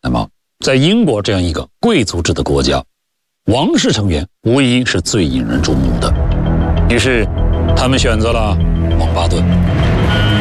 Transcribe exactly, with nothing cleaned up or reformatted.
那么在英国这样一个贵族制的国家，王室成员无疑是最引人注目的。于是他们选择了蒙巴顿。